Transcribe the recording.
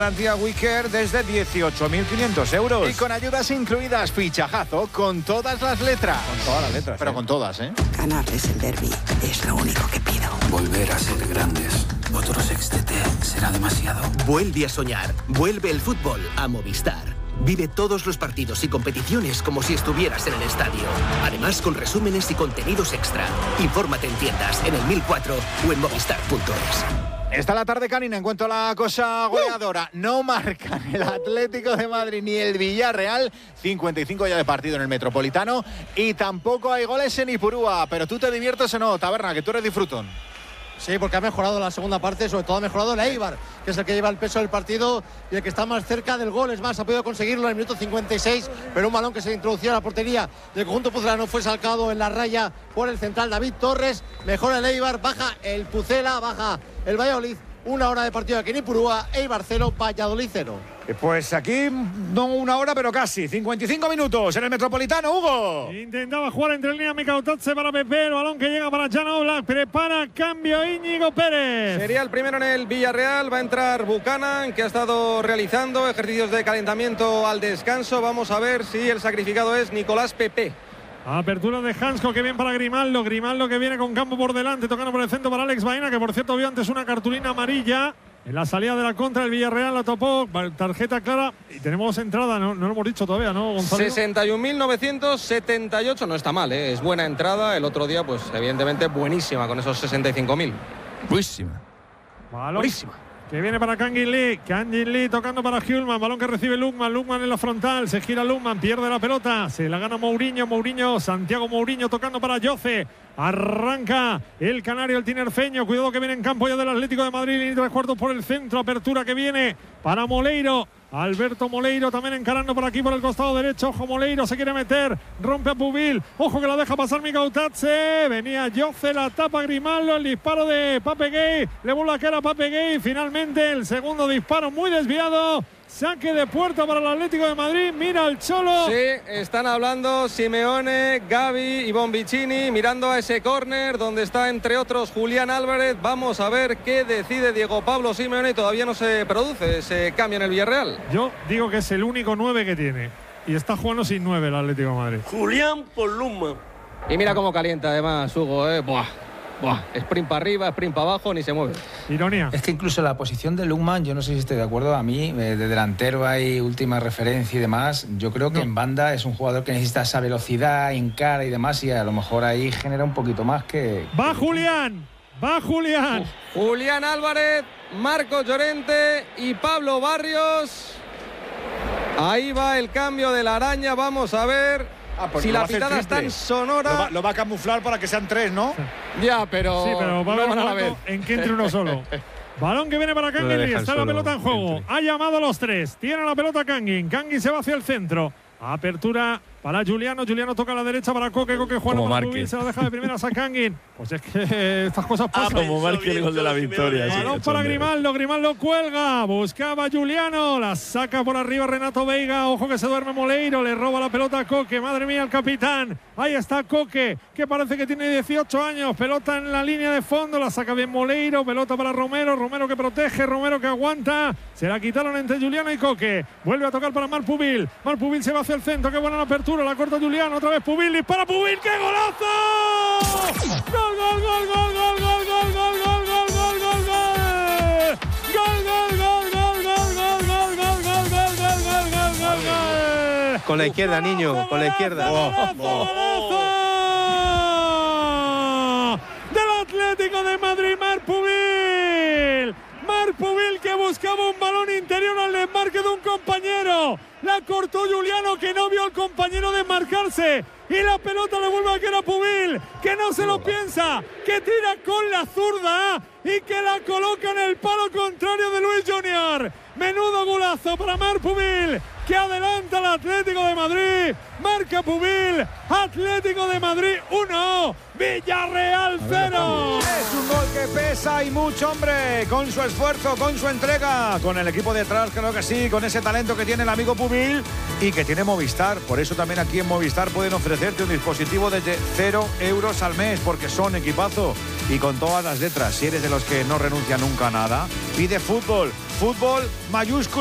Garantía WeCare desde 18.500 euros. Y con ayudas incluidas, fichajazo con todas las letras. Con todas las letras. Pero con todas, ¿eh? Ganarles el derbi es lo único que pido. Volver a ser grandes. Otro sextete será demasiado. Vuelve a soñar. Vuelve el fútbol a Movistar. Vive todos los partidos y competiciones como si estuvieras en el estadio. Además, con resúmenes y contenidos extra. Infórmate en tiendas, en el 1004 o en movistar.es. Esta la tarde canina en cuanto a la cosa goleadora. No marcan el Atlético de Madrid ni el Villarreal. 55 ya de partido en el Metropolitano. Y tampoco hay goles en Ipurúa. Pero tú te diviertes o no, Taberna, que tú eres disfrutón. Sí, porque ha mejorado la segunda parte, sobre todo ha mejorado el Eibar, que es el que lleva el peso del partido y el que está más cerca del gol. Es más, ha podido conseguirlo en el minuto 56, pero un balón que se introducía a la portería del conjunto pucelano fue sacado en la raya por el central David Torres. Mejora el Eibar, baja el Pucela, baja el Valladolid. Una hora de partido aquí en Ipurúa, Eibar 0, Valladolid 0. Pues aquí no una hora, pero casi. 55 minutos en el Metropolitano, Hugo. Intentaba jugar entre líneas Mikautatze para Pepe, el balón que llega para Jan Oblak, prepara cambio Íñigo Pérez. Sería el primero en el Villarreal, va a entrar Buchanan, que ha estado realizando ejercicios de calentamiento al descanso. Vamos a ver si el sacrificado es Nicolás Pepe. Apertura de Hansko, que bien para Grimaldo. Grimaldo que viene con campo por delante, tocando por el centro para Alex Baena, que por cierto vio antes una cartulina amarilla. En la salida de la contra, el Villarreal la topó, tarjeta clara. Y tenemos entrada, no lo hemos dicho todavía, ¿no, Gonzalo? 61.978, no está mal, ¿eh? Es buena entrada. El otro día, pues evidentemente buenísima con esos 65.000. Buenísima. Buenísima. Que viene para Kangin Lee. Kangin Lee tocando para Hjulman. Balón que recibe Lukman. Lukman en la frontal. Se gira Lukman. Pierde la pelota. Se la gana Mourinho. Santiago Mourinho tocando para Jose. Arranca el canario, el tinerfeño. Cuidado que viene en campo ya del Atlético de Madrid. Y 3/4 por el centro. Apertura que viene para Moleiro. Alberto Moleiro también encarando por aquí por el costado derecho. Ojo, Moleiro se quiere meter. Rompe a Pubil. Ojo que la deja pasar Mikautatze. Venía Jose, la tapa Grimaldo. El disparo de Pape Gay. Le vuelve a caer a Pape Gay. Finalmente el segundo disparo muy desviado. Saque de puerta para el Atlético de Madrid. Mira al Cholo. Sí, están hablando Simeone, Gavi y Bonvicini, mirando a ese córner donde está entre otros Julián Álvarez. Vamos a ver qué decide Diego Pablo Simeone. Todavía no se produce ese cambio en el Villarreal. Yo digo que es el único 9 que tiene. Y está jugando sin 9 el Atlético de Madrid. Julián Poluma. Y mira cómo calienta además Hugo, Buah. Sprint para arriba, sprint para abajo, ni se mueve. Ironía. Es que incluso la posición de Lukman, yo no sé si estoy de acuerdo, a mí, de delantero hay última referencia y demás. Yo creo que en banda es un jugador que necesita esa velocidad, encara y demás, y a lo mejor ahí genera un poquito más que... ¡Va Julián! ¡Va Julián! Julián Álvarez, Marcos Llorente y Pablo Barrios. Ahí va el cambio de la araña, vamos a ver... si la pitada es tan sonora... Lo va a camuflar para que sean 3, ¿no? Ya, pero... Sí, pero va no van a la vez. En que entre uno solo. Balón que viene para Kangin Lee. Está la pelota en juego. Ha llamado a los 3. Tiene la pelota Kangin. Kangin se va hacia el centro. Apertura para Juliano. Juliano toca a la derecha para Coque. Coque juega para Rubín. Se la deja de primeras a Kangin. Pues es que estas cosas pasan. Como marque el gol de la victoria. Balón para Grimaldo. Grimaldo cuelga. Buscaba a Juliano. La saca por arriba Renato Veiga. Ojo que se duerme Moleiro. Le roba la pelota a Coque. Madre mía, el capitán. Ahí está Coque, que parece que tiene 18 años. Pelota en la línea de fondo. La saca bien Moleiro. Pelota para Romero. Romero que protege. Romero que aguanta. Se la quitaron entre Juliano y Coque. Vuelve a tocar para Marc Pubil. Marc Pubil se va hacia el centro. Qué buena la apertura. La corta Juliano. Otra vez Pubil. Dispara Pubil. ¡Qué golazo! ¡Gol, gol, gol, gol, gol, gol, gol, gol, gol, gol, gol, gol, gol! ¡Gol, gol, gol, gol, gol, gol, gol, gol, gol, gol, gol, gol, gol, gol! Con la izquierda, niño, con la izquierda. Del Atlético de Madrid, Marc Pubil. Marc Pubil que buscaba un balón interior al desmarque de un compañero. La cortó Juliano, que no vio al compañero desmarcarse. Y la pelota le vuelve a quedar a Pubil, que no se lo piensa, que tira con la zurda y que la coloca en el palo contrario de Luis Junior. Menudo golazo para Marc Pubil, que adelanta al Atlético de Madrid. Marca Pubil, Atlético de Madrid 1, Villarreal 0. Es un gol que pesa y mucho, hombre, con su esfuerzo, con su entrega, con con el equipo detrás, creo que sí, con ese talento que tiene el amigo Pubil y que tiene Movistar. Por eso también aquí en Movistar pueden ofrecerte un dispositivo desde 0 euros al mes, porque son equipazo y con todas las letras. Si eres de los que no renuncia nunca a nada, pide fútbol mayúsculo.